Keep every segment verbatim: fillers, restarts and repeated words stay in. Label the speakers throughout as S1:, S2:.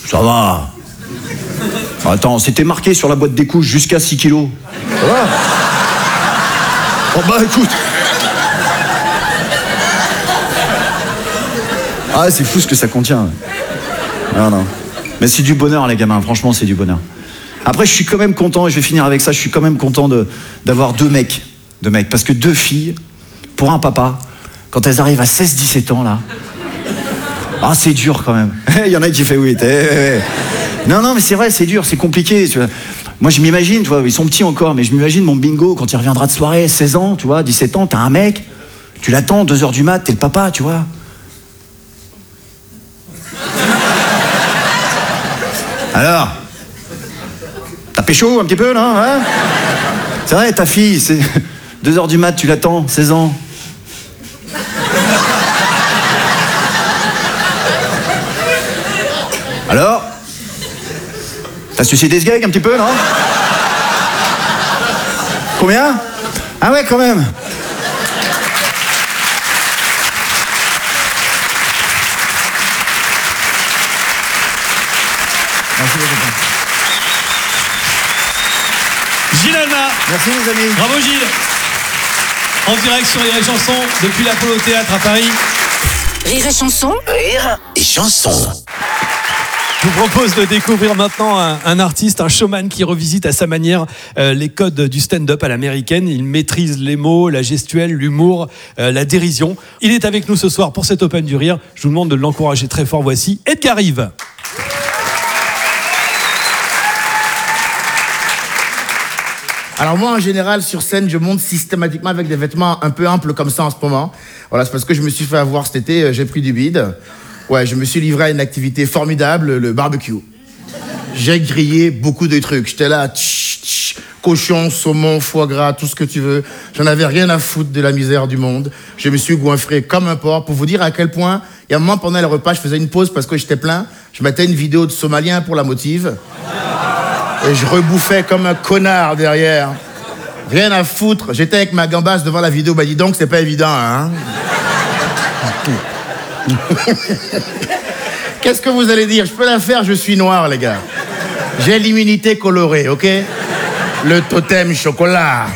S1: Ça va. Attends, c'était marqué sur la boîte des couches jusqu'à six kilos. Ça va. Oh bah écoute. Ah, c'est fou ce que ça contient. Non, non. Mais c'est du bonheur, les gamins. Franchement, c'est du bonheur. Après, je suis quand même content, et je vais finir avec ça, je suis quand même content de, d'avoir deux mecs. Deux mecs. Parce que deux filles, pour un papa, quand elles arrivent à seize dix-sept ans, là... Ah, c'est dur quand même. Il y en a qui fait oui. Non, non, mais c'est vrai, c'est dur, c'est compliqué. Tu vois. Moi, je m'imagine, tu vois, ils sont petits encore, mais je m'imagine mon bingo quand il reviendra de soirée, seize ans, tu vois, dix-sept ans, t'as un mec, tu l'attends, deux heures du mat, t'es le papa, tu vois. Alors, t'as pécho un petit peu, là, hein? C'est vrai, ta fille, c'est deux heures du mat, tu l'attends, seize ans. Alors, t'as sucé des sgags un petit peu, non? Combien? Ah ouais, quand même. Merci beaucoup.
S2: Gilles Alma.
S1: Merci les amis.
S2: Bravo Gilles. En direct sur Rire et Chanson depuis l'Apollo Théâtre à Paris.
S3: Rire et Chanson.
S4: Rire et Chanson.
S2: Je vous propose de découvrir maintenant un, un artiste, un showman qui revisite à sa manière euh, les codes du stand-up à l'américaine. Il maîtrise les mots, la gestuelle, l'humour, euh, la dérision. Il est avec nous ce soir pour cet Open du Rire. Je vous demande de l'encourager très fort. Voici Edgar Rive.
S5: Alors moi, en général, sur scène, je monte systématiquement avec des vêtements un peu amples comme ça en ce moment. Voilà, c'est parce que je me suis fait avoir cet été, j'ai pris du bide. Ouais, je me suis livré à une activité formidable, le barbecue. J'ai grillé beaucoup de trucs. J'étais là, tch, tch, cochon, saumon, foie gras, tout ce que tu veux. J'en avais rien à foutre de la misère du monde. Je me suis goinfré comme un porc pour vous dire à quel point, il y a un moment pendant le repas, je faisais une pause parce que j'étais plein. Je mettais une vidéo de Somalien pour la motive. Et je rebouffais comme un connard derrière. Rien à foutre. J'étais avec ma gambasse devant la vidéo. Bah dis donc, c'est pas évident, hein. Qu'est-ce que vous allez dire? Je peux la faire, je suis noir, les gars. J'ai l'immunité colorée, ok? Le totem chocolat.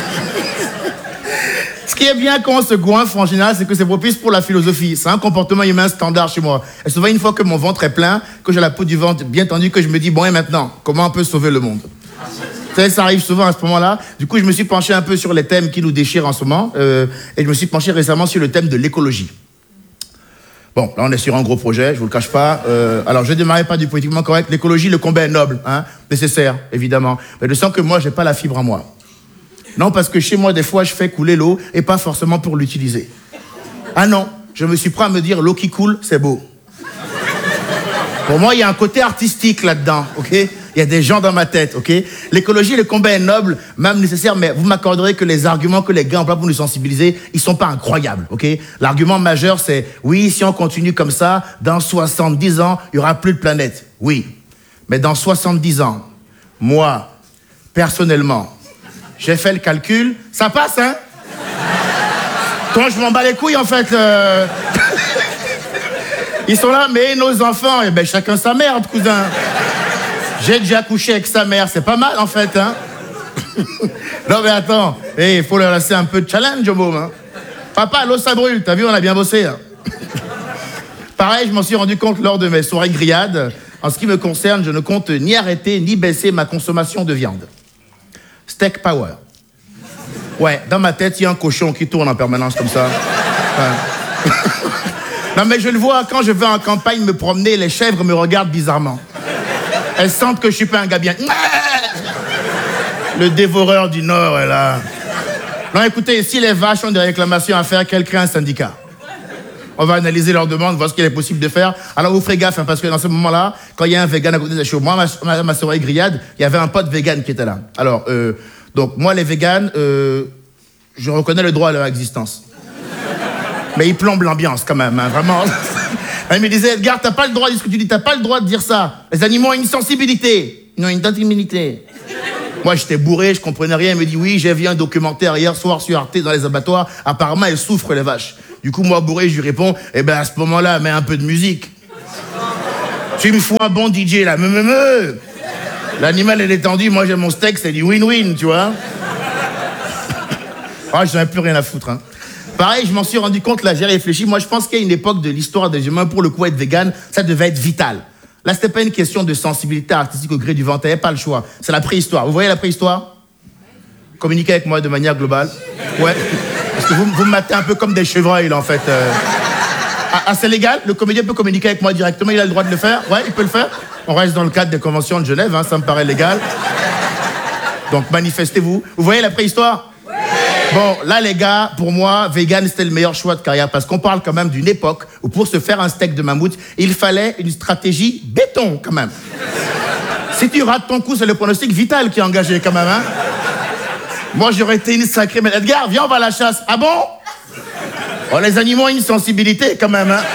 S5: Ce qui est bien quand on se goinfre en général, c'est que c'est propice pour la philosophie. C'est un comportement humain standard chez moi. Et souvent, une fois que mon ventre est plein, que j'ai la peau du ventre bien tendue, que je me dis, bon, et maintenant, comment on peut sauver le monde? Ça, ça arrive souvent à ce moment-là. Du coup, je me suis penché un peu sur les thèmes qui nous déchirent en ce moment. Euh, et je me suis penché récemment sur le thème de l'écologie. Bon, là, on est sur un gros projet, je vous le cache pas. Euh, alors, je ne démarrais pas du politiquement correct. L'écologie, le combat est noble, hein, nécessaire, évidemment. Mais je sens que moi, j'ai pas la fibre en moi. Non, parce que chez moi, des fois, je fais couler l'eau et pas forcément pour l'utiliser. Ah non, je me suis prêt à me dire, l'eau qui coule, c'est beau. Pour moi, il y a un côté artistique là-dedans, ok? Il y a des gens dans ma tête, ok? L'écologie, le combat est noble, même nécessaire, mais vous m'accorderez que les arguments que les gars emploient pour nous sensibiliser, ils sont pas incroyables, ok? L'argument majeur, c'est, oui, si on continue comme ça, dans soixante-dix ans, il y aura plus de planète. Oui. Mais dans soixante-dix ans, moi, personnellement, j'ai fait le calcul, ça passe, hein? Quand je m'en bats les couilles, en fait, euh... ils sont là, mais nos enfants, eh ben, chacun sa merde, cousin. J'ai déjà couché avec sa mère, c'est pas mal, en fait, hein? Non, mais attends, il hey, faut leur laisser un peu de challenge, au môme, hein? Papa, l'eau, ça brûle, t'as vu, on a bien bossé, hein? Pareil, je m'en suis rendu compte lors de mes soirées grillades. En ce qui me concerne, je ne compte ni arrêter, ni baisser ma consommation de viande. Steak power. Ouais, dans ma tête, il y a un cochon qui tourne en permanence comme ça. Ouais. Non, mais je le vois, quand je vais en campagne me promener, les chèvres me regardent bizarrement. Elles sentent que je suis pas un gars bien. Le dévoreur du Nord est là. Non, écoutez, si les vaches ont des réclamations à faire, qu'elles créent un syndicat. On va analyser leurs demandes, voir ce qu'il est possible de faire. Alors, vous ferez gaffe, hein, parce que dans ce moment-là, quand il y a un vegan à côté des chevaux, moi, ma, ma, ma soirée grillade, il y avait un pote vegan qui était là. Alors, euh, donc, moi, les vegans, euh, je reconnais le droit à leur existence. Mais ils plombent l'ambiance, quand même, hein, vraiment. Il me disait, Edgar, t'as pas le droit de ce que tu dis, t'as pas le droit de dire ça. Les animaux ont une sensibilité. Ils ont une sensibilité. Moi, j'étais bourré, je comprenais rien. Il me dit, oui, j'ai vu un documentaire hier soir sur Arte dans les abattoirs. Apparemment, elles souffrent, les vaches. Du coup, moi, bourré, je lui réponds, eh ben, à ce moment-là, mets un peu de musique. Tu me fous un bon D J, là. Me, me, me. L'animal est détendu, moi j'ai mon steak, c'est du win-win, tu vois. Ah, j'en ai plus rien à foutre, hein. Pareil, je m'en suis rendu compte, là, j'ai réfléchi. Moi, je pense qu'il y a une époque de l'histoire des humains, pour le coup, être vegan, ça devait être vital. Là, c'était pas une question de sensibilité artistique au gré du vent, t'avais pas le choix. C'est la préhistoire. Vous voyez la préhistoire? Communiquez avec moi de manière globale. Ouais. Parce que vous, vous me matez un peu comme des chevreuils, là, en fait. Euh... Ah, ah, c'est légal? Le comédien peut communiquer avec moi directement, il a le droit de le faire? Ouais, il peut le faire? On reste dans le cadre des conventions de Genève, hein, ça me paraît légal. Donc, manifestez-vous. Vous voyez la préhistoire? Oui. Bon, là, les gars, pour moi, vegan, c'était le meilleur choix de carrière parce qu'on parle quand même d'une époque où pour se faire un steak de mammouth, il fallait une stratégie béton, quand même. Si tu rates ton coup, c'est le pronostic vital qui est engagé, quand même, hein. Moi, j'aurais été une sacrée... Mais Edgar, viens, on va à la chasse. Ah bon? Oh, les animaux ont une sensibilité, quand même, hein.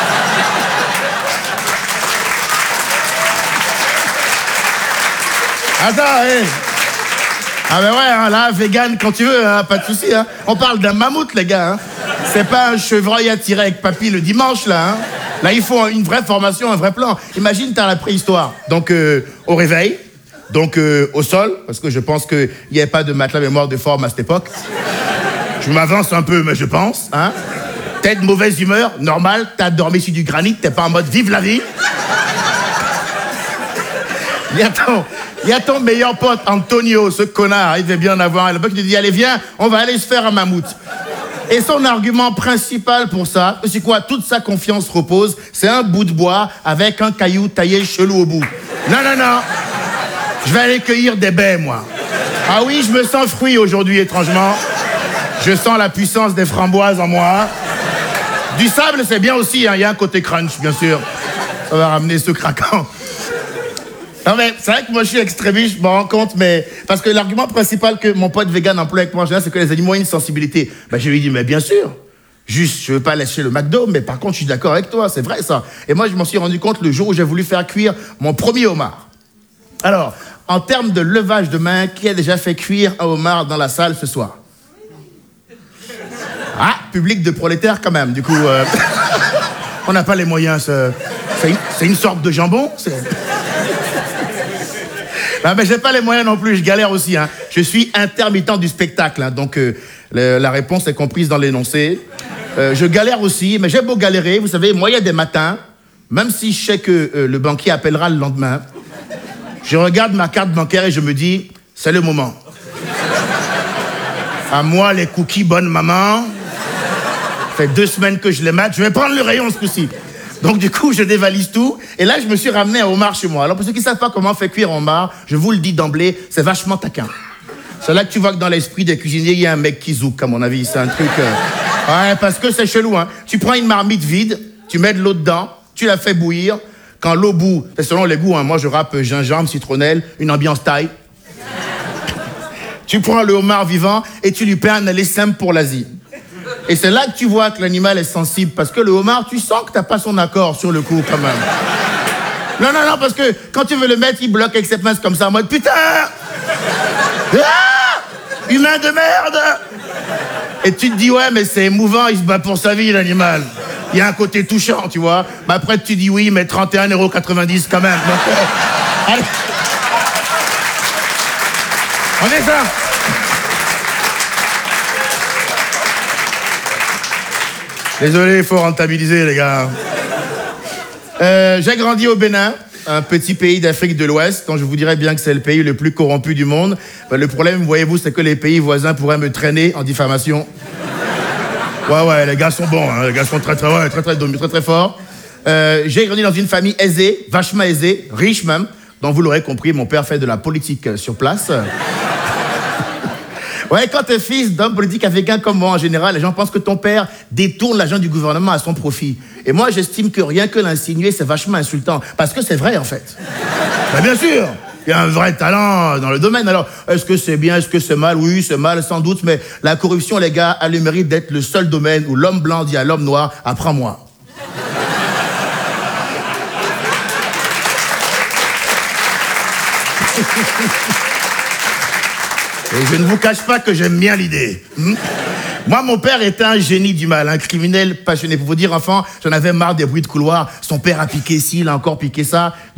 S5: Attends, hé. Ah ben ouais, hein, là, vegan quand tu veux, hein, pas de souci. Hein. On parle d'un mammouth, les gars. Hein. C'est pas un chevreuil à tirer avec papy le dimanche, là. Hein. Là, il faut une vraie formation, un vrai plan. Imagine, t'as la préhistoire. Donc, euh, au réveil, donc euh, au sol, parce que je pense qu'il n'y avait pas de matelas mémoire de forme à cette époque. Je m'avance un peu, mais je pense. Hein. T'es de mauvaise humeur, normal, t'as dormi sur du granit, t'es pas en mode vive la vie. Il y a ton, il y a ton meilleur pote, Antonio, ce connard, il devait bien en avoir. À l'époque, il te dit, allez, viens, on va aller se faire un mammouth. Et son argument principal pour ça, c'est quoi? Toute sa confiance repose, c'est un bout de bois avec un caillou taillé chelou au bout. Non, non, non. Je vais aller cueillir des baies, moi. Ah oui, je me sens fruit aujourd'hui, étrangement. Je sens la puissance des framboises en moi. Du sable, c'est bien aussi, hein. Il y a un côté crunch, bien sûr. Ça va ramener ce craquant. Non mais c'est vrai que moi je suis extrémiste, je me rends compte, mais... Parce que l'argument principal que mon pote vegan emploie avec moi en général, c'est que les animaux ont une sensibilité. Ben je lui dis, mais bien sûr. Juste, je veux pas lâcher le McDo, mais par contre, je suis d'accord avec toi, c'est vrai ça. Et moi, je m'en suis rendu compte le jour où j'ai voulu faire cuire mon premier homard. Alors, en termes de levage de main, qui a déjà fait cuire un homard dans la salle ce soir? Ah, public de prolétaires quand même, du coup... Euh... on n'a pas les moyens, c'est une... une sorte de jambon, c'est... Non, mais j'ai pas les moyens non plus, je galère aussi. Hein. Je suis intermittent du spectacle, hein, donc euh, le, la réponse est comprise dans l'énoncé. Euh, je galère aussi, mais j'ai beau galérer, vous savez, moi, il y a des matins, même si je sais que euh, le banquier appellera le lendemain, je regarde ma carte bancaire et je me dis, c'est le moment. À moi, les cookies, bonne maman. Ça fait deux semaines que je les mate, je vais prendre le rayon ce coup-ci. Donc du coup, je dévalise tout. Et là, je me suis ramené un homard chez moi. Alors pour ceux qui ne savent pas comment on fait cuire un homard, je vous le dis d'emblée, c'est vachement taquin. C'est là que tu vois que dans l'esprit des cuisiniers, il y a un mec qui zouk, à mon avis. C'est un truc... Euh... Ouais, parce que c'est chelou, hein. Tu prends une marmite vide, tu mets de l'eau dedans, tu la fais bouillir. Quand l'eau bout, c'est selon les goûts, hein. Moi, je râpe gingembre, citronnelle, une ambiance thaï. Tu prends le homard vivant et tu lui paies un aller simple pour l'Asie. Et c'est là que tu vois que l'animal est sensible, parce que le homard, tu sens que t'as pas son accord sur le coup, quand même. Non, non, non, parce que quand tu veux le mettre, il bloque avec ses pinces comme ça, en mode, putain! Ah! Humain de merde! Et tu te dis, ouais, mais c'est émouvant, il se bat pour sa vie, l'animal. Il y a un côté touchant, tu vois. Mais après, tu dis oui, mais trente et un euros quatre-vingt-dix quand même. Donc, euh, allez. On est ça! Désolé, il faut rentabiliser, les gars. Euh, j'ai grandi au Bénin, un petit pays d'Afrique de l'Ouest, dont je vous dirais bien que c'est le pays le plus corrompu du monde. Ben, le problème, voyez-vous, c'est que les pays voisins pourraient me traîner en diffamation. Ouais, ouais, les gars sont bons, hein, les gars sont très, très, ouais, très, très, très, très, très forts. Euh, j'ai grandi dans une famille aisée, vachement aisée, riche même, dont vous l'aurez compris, mon père fait de la politique sur place. Ouais, quand t'es fils d'homme politique africain comme moi, en général, les gens pensent que ton père détourne l'argent du gouvernement à son profit. Et moi, j'estime que rien que l'insinuer, c'est vachement insultant. Parce que c'est vrai, en fait. Ben, bien sûr, il y a un vrai talent dans le domaine. Alors, est-ce que c'est bien, est-ce que c'est mal? Oui, c'est mal, sans doute. Mais la corruption, les gars, a le mérite d'être le seul domaine où l'homme blanc dit à l'homme noir, apprends-moi. Et je ne vous cache pas que j'aime bien l'idée. Hmm? Moi, mon père était un génie du mal, un criminel passionné. Pour vous dire, enfant, j'en avais marre des bruits de couloir. Son père a piqué ci, il a encore piqué ça.